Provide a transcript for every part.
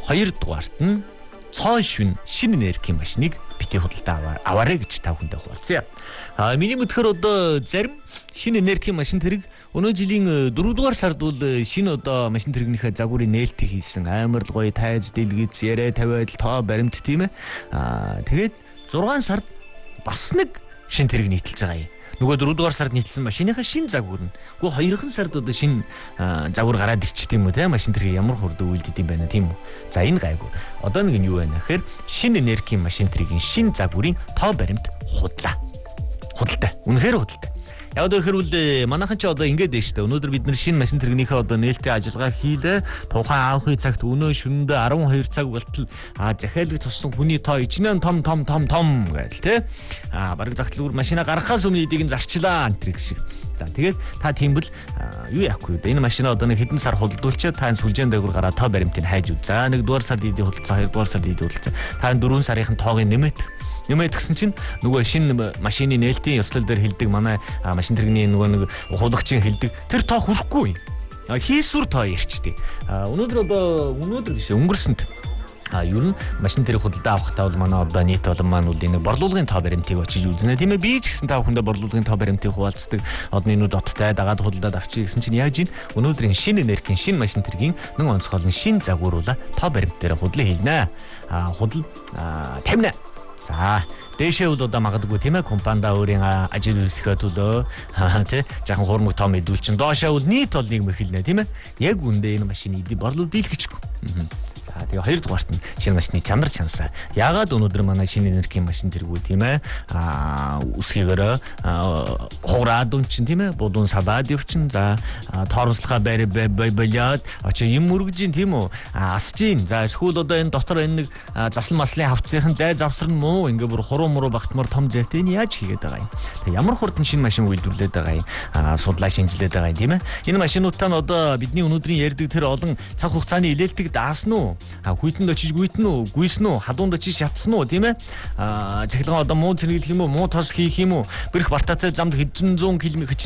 хоёрдугаарт нь цоо шүн шинэ энерги машиныг бити худалдаа аваарэ гэж та бүхэндээ хуваалцъя. Миний мэдхээр одоо зарим шинэ энерги машин тэрэг өнөө жилийн 4-р сард бол шинэ одоо машин тэрэгнийхээ загварын нээлтийг хийсэн. Амар гоё тайз дэлгэц яриа тавиад тоо баримт тийм ээ. Тэгээд 6 сард бас нэг шинэ тэрэг нийтэлж байгаа юм. Нөгөө 4-р сард нийтэлсэн машиныхаа шинэ загвар нь. Гэхдээ 2хан сард одоо шинэ загвар гараад ирчих тийм үү те машин тэрэг ямар хурд үйлдэд юм байна тийм үү. За энэ гайгүй. Одоо нэг нь юу байна гэхээр шинэ энерги машин тэрэгийн шинэ загварын тоо баримт худалдаа. Үнэхээр худалдаа. Яг одоо хэрвэл манайхан ч одоо ингэж дээ шүү дээ. Өнөөдөр бид нар шинэ машин тэрэгнийхээ одоо нээлттэй ажиллагаа хийлээ. Тухайн авахын цагт өнөө шөнөдөө 12 цаг болтол захиалгыг туссан хүний тоо ижнэн том гээл те. Бараг загтлуур машина гаргахаас өмнө эдийг нь зарчлаа антриг шиг. За тэгээд та тийм бол юу яахгүй вэ? Энэ машина одоо нэг хэдэн сар худалдуулчаад та сүлжээн дээгүүр гараад тоо баримтыг хайж үз. За 1-р сард эдийг худалдсан, 2-р сард эдийг худалдсан. Та 4 сарын тоог нэмээд гэсэн чинь нөгөө шинэ машины нээлтийн ёслол дээр хилдэг манай машин тэрэгний нөгөө нэг хуулагчийн хилдэг тэр тоо хүрэхгүй. Хийсвэр тоо ирчтэй. Өнөөдөр биш өнгөрсөнд ер нь машин тэрэг худалдаа авахтаа бол манай одоо нийт олон маань бол энэ борлуулгын тоо баримтыг очиж үзнэ тийм ээ. Би ч гэсэн та бүхэндээ борлуулгын тоо баримтыг хуваалцдаг. Одоо энэ доттой дагаад худалдаад авчиг гэсэн чинь яаж ийн өнөөдрийн шинэ энергийн шинэ машин тэргийн нэг онцгой шинэ загваруула тоо баримт дээр худлаа хийлнэ. Тавина. За дэшээ бол одоо магадгүй тийм ээ компанида өөрийн ажил үйлсэхэ төлөө тий жаахан хурмаг том мэдүүлчин доошоо бол нийт бол нэг мэхэлнэ тийм ээ яг үндэ энэ машины борлуулалт дийлгэчихгүй. За тэгээ хоёрдугаарт нь шинэ машины чанар чансаа. Яагаад өнөөдөр манай шинэ энергийн машин тэргүү тийм ээ үсгийгээрээ хуураад үнчин тийм ээ будун салаад явчин. За тоормслохаа болоод очоо юм мөргөж ин тийм үү асжин. За эсвэл одоо энэ дотор энэ нэг заслан маслын хавцсынхан зай завсар нь муу ингээ бүр хуруу муруу багтмар том зайтай энэ яаж хийгээд байгаа юм. Тэгээ ямар хурдан шинэ машин үйлдвэрлээд байгаа юм. Судлаа шинжилээд байгаа юм тийм ээ. Энэ машинуудаа нь одоо бидний өнөөдрийн ярьдаг тэр олон цаг хугацааны илээлтийг даасан уу? Хүйтэн очиж гүйтэн үү? Гүйсэн үү? Хадуунд очиж шатсан уу? Тийм ээ. Цахилгаан одоо муу цэргэлэх юм уу? Муу тос хийх юм уу? Бэрх бартаатай замд хэдэн 100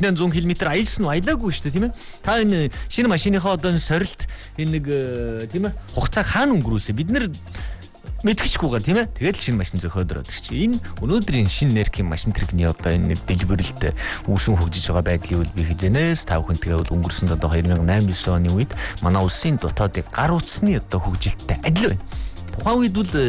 км аялсан уу? Аялаагүй шүү дээ, тийм ээ. Та энэ шинэ машиныхаа одоо сорилт энэ нэг тийм ээ хугацаа хаана өнгөрүүлсэн? Бид нэр мэдгэчгүйгээр тийм ээ. Тэгэл шинэ машин зөхөөд ороод чи энэ өнөөдрийн шинэ энергийн машин тэрэгний одоо энэ дэлбэрэлт үүсэн хөгжиж байгаа байдлыг үл би хизэнээс та бүхэнтэйгээ бол өнгөрсөн одоо 2008-9 оны үед манай улсын дотоодыг гар утасны одоо хөгжилттэй адил байна. Тухайн үед бол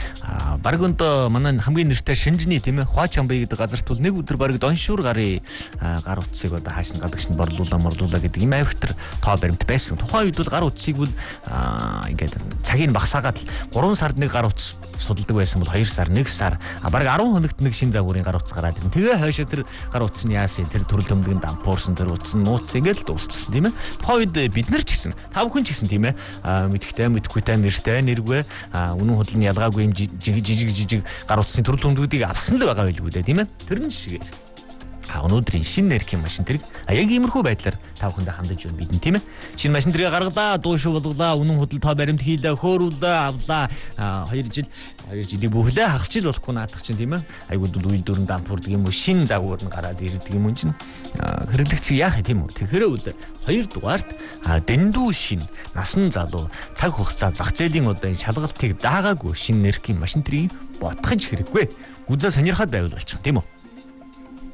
баг өнтө манай хамгийн нэртэй Шинжний тийм ээ Хуачамбай гэдэг газарт бол нэг өдөр баг доншуур гарын гар утсыг одоо хааш нь гадагш нь борлуулаа гэдэг юм авихтар тоо баримт байсан. Тухайн үед бол гар утсыг бол ингээд цагийг багсаагаад 3 сард нэг гар утас судалдаг байсан бол 2 сар 1 сар баг 10 хоногт нэг шинэ загварын гар утас гараад ирнэ. Тэгээ хойшоо тэр гар утас нь яасан тэр төрөл төмдгийн дампуурсан тэр утас нь нууц ингээд л дуусчихсан тийм ээ. Тухайн үед бид нар ч гэсэн та бүхэн ч гэсэн тийм ээ мэдхтэй мэдхүйтэй нэртэй нэргүй үнэн худлын ялгаагүй юм жижиг гар утасны төрөл төмдүүдийг авсан л байгаа байлгүй дээ тийм ээ. Тэрэн шиг өнөөдрийн шинэ энергийн машин тэрэг яг иймэрхүү байдлаар та бүхэндээ хандаж байна бидэн тийм ээ. Шинэ машин тэрэг гаргалаа, дуушуу болголаа, үнэн худал тоо баримт хийлээ, хөөрүүлээ, авлаа. 2 жилийн бүхлээ хагас жил болохгүй наадах чинь тийм ээ. Айгууд бол үйлдвэрэн дампуурдаг юм уу, шинэ загвар нь гараад ирдэг юм чинь. Хэрэглэгч яах юм тийм үү? Тэгэхээр үл 2 дугаарт дэндүү шинэ насан залуу цаг хугацаа зах зээлийн одоо шалгалтыг даагаагүй шинэ энергийн машин тэргийг ботхож хэрэггүй. Гүзээ сонирхоод байвал болчих тийм үү?